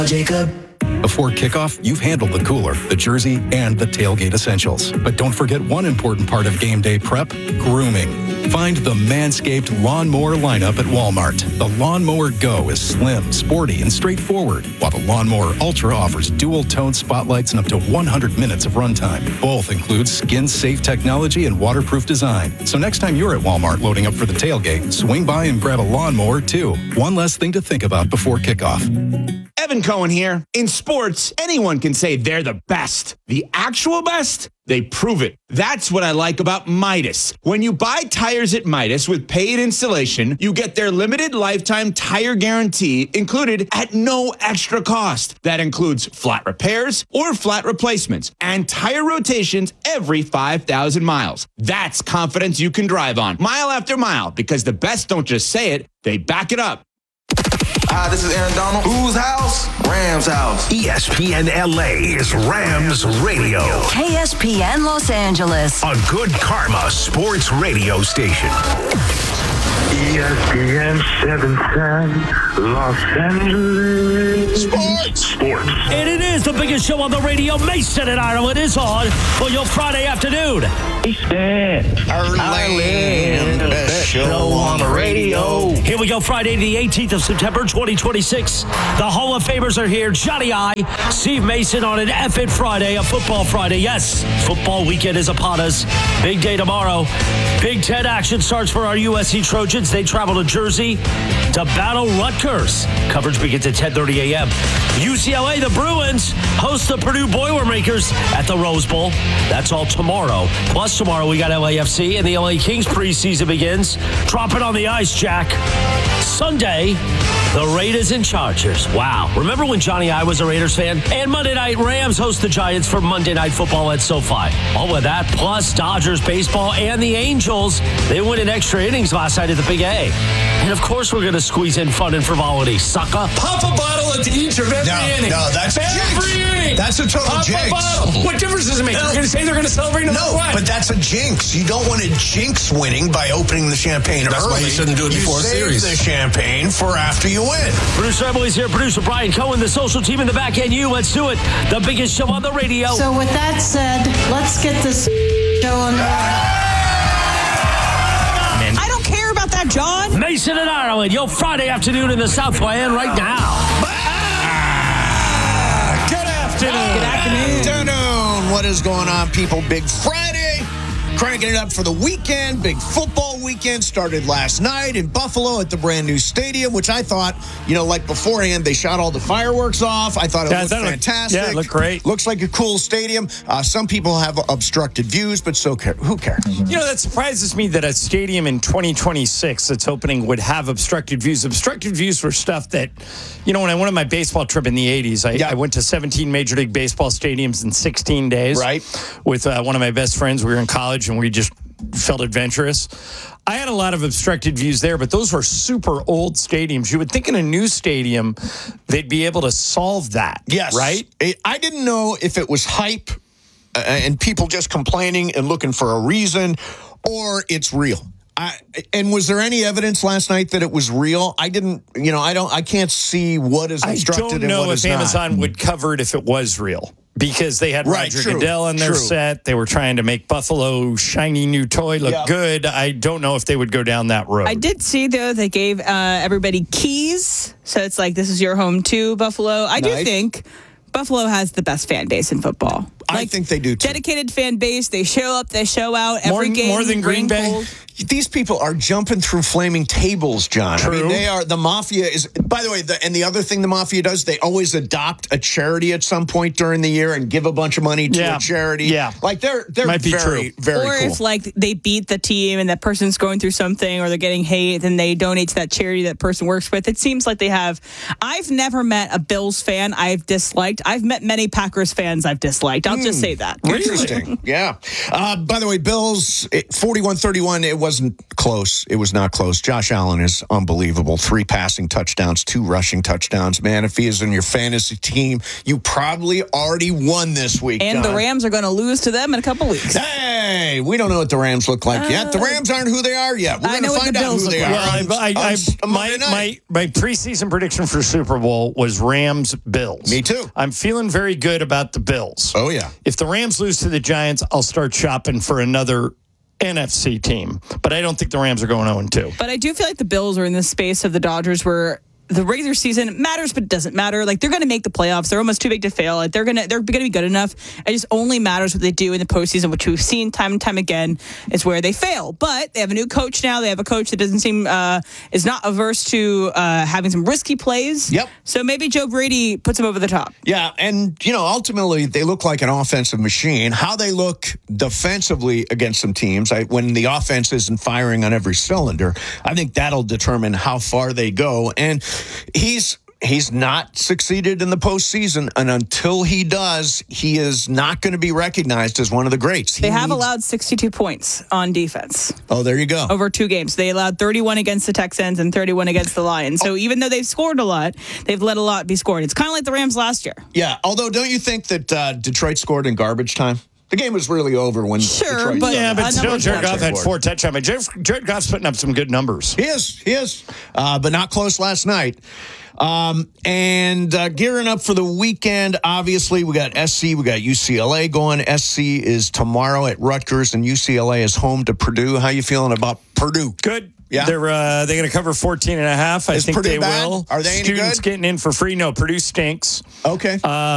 Jacob. Before kickoff, you've handled the cooler, the jersey, and the tailgate essentials. But don't forget one important part of game day prep, grooming. Find the Manscaped Lawnmower lineup at Walmart. The Lawnmower Go is slim, sporty, and straightforward, while the Lawnmower Ultra offers dual-tone spotlights and up to 100 minutes of runtime. Both include skin-safe technology and waterproof design. So next time you're at Walmart loading up for the tailgate, swing by and grab a lawnmower, too. One less thing to think about before kickoff. Evan Cohen here. In sports, anyone can say they're the best. The actual best? They prove it. That's what I like about Midas. When you buy tires at Midas with paid installation, you get their limited lifetime tire guarantee included at no extra cost. That includes flat repairs or flat replacements and tire rotations every 5,000 miles. That's confidence you can drive on mile after mile, because the best don't just say it, they back it up. Hi, this is Aaron Donald. Whose house? Rams house. ESPN LA is Rams Radio. KSPN Los Angeles. A good karma sports radio station. ESPN 710 Los Angeles. Sports. And it is the biggest show on the radio. Mason and Ireland is on for your Friday afternoon. Ireland, best show on the radio. Here we go, Friday the 18th of September, 2026. The Hall of Famers are here. Johnny I, Steve Mason on an F-It Friday, a football Friday. Yes, football weekend is upon us. Big day tomorrow. Big Ten action starts for our USC Trojans. They travel to Jersey to battle Rutgers. Coverage begins at 10:30 a.m. UCLA, the Bruins, host the Purdue Boilermakers at the Rose Bowl. That's all tomorrow. Plus tomorrow we got LAFC and the LA Kings preseason begins. Drop it on the ice, Jack. Sunday, the Raiders and Chargers. Wow. Remember when Johnny I was a Raiders fan? And Monday night, Rams host the Giants for Monday Night Football at SoFi. All of that, plus Dodgers baseball and the Angels. They win in extra innings last night at the Big A. And of course, we're going to squeeze in fun and frivolity. Sucker. Pop a bottle at each of every inning. No, that's every inning. That's a total Pop jinx. a bottle. What difference does it make? They're going to say they're going to celebrate no matter what. But that's a jinx. You don't want to jinx winning by opening the champagne early. That's why you shouldn't do it before a series. Save the champagne for after you win. Producer Emily's here. Producer Brian Cohen, the social team in the back end. You, let's do it. The biggest show on the radio. So with that said, let's get this show on the I don't care about that, John. Mason and Ireland, your Friday afternoon in the Southland right now. Good afternoon. Good afternoon. What is going on, people? Big Friday. Cranking it up for the weekend. Big football weekend started last night in Buffalo at the brand new stadium, which I thought, like beforehand, they shot all the fireworks off. I thought it looked fantastic. Yeah, it looked great. Looks like a cool stadium. Some people have obstructed views, but who cares? That surprises me that a stadium in 2026 that's opening would have obstructed views. Obstructed views were stuff that, when I went on my baseball trip in the 80s, I went to 17 Major League Baseball stadiums in 16 days. Right. With one of my best friends. We were in college and we just felt adventurous. I had a lot of obstructed views there, but those were super old stadiums. You would think in a new stadium, they'd be able to solve that. Yes. Right? I didn't know if it was hype and people just complaining and looking for a reason, or it's real. And was there any evidence last night that it was real? I didn't, I can't see what is obstructed and what is not. I don't know if Amazon would cover it if it was real. Because they had Roger Goodell on their set. They were trying to make Buffalo shiny new toy look good. I don't know if they would go down that road. I did see, though, they gave everybody keys. So it's like, this is your home too, Buffalo. I do think Buffalo has the best fan base in football. I think they do, too. Dedicated fan base. They show up. They show out every game. More than Green Bay? Cold. These people are jumping through flaming tables, John. True. I mean, the mafia is, by the way, and the other thing the mafia does, they always adopt a charity at some point during the year and give a bunch of money to a charity. Yeah. Like they're Might be very, true. very or cool. if they beat the team and that person's going through something or they're getting hate, then they donate to that charity that person works with. It seems like they have. I've never met a Bills fan I've disliked. I've met many Packers fans I've disliked. I'll just say that. Interesting. Yeah. By the way, Bills 41-31. wasn't close. It was not close. Josh Allen is unbelievable. 3 passing touchdowns, 2 rushing touchdowns. Man, if he is in your fantasy team, you probably already won this week. And John. the Rams are going to lose to them in a couple weeks. Hey, we don't know what the Rams look like yet. The Rams aren't who they are yet. We're going to find out who they are. My preseason prediction for Super Bowl was Rams-Bills. Me too. I'm feeling very good about the Bills. Oh, yeah. If the Rams lose to the Giants, I'll start shopping for another NFC team. But I don't think the Rams are going 0-2. But I do feel like the Bills are in the space of the Dodgers where the regular season matters, but it doesn't matter. Like, they're going to make the playoffs. They're almost too big to fail. Like, they're gonna be good enough. It just only matters what they do in the postseason, which we've seen time and time again is where they fail. But they have a new coach now. They have a coach that doesn't seem is not averse to having some risky plays. Yep. So maybe Joe Brady puts him over the top. Yeah, and, ultimately, they look like an offensive machine. How they look defensively against some teams, when the offense isn't firing on every cylinder, I think that'll determine how far they go. And he's not succeeded in the postseason, and until he does, he is not going to be recognized as one of the greats. They have allowed 62 points on defense. Oh, there you go. Over 2 games. They allowed 31 against the Texans and 31 against the Lions. So even though they've scored a lot, they've let a lot be scored. It's kind of like the Rams last year. Yeah, although don't you think that Detroit scored in garbage time? The game was really over when Detroit but still, Jared Goff had 4 touchdowns. Jared Goff's putting up some good numbers. He is. But not close last night. And gearing up for the weekend, obviously, we got SC, we got UCLA going. SC is tomorrow at Rutgers, and UCLA is home to Purdue. How you feeling about Purdue? Good. Yeah. They're going to cover 14.5. I think Purdue they bad? will. Are they any Students good? getting in for free? No, Purdue stinks. Okay.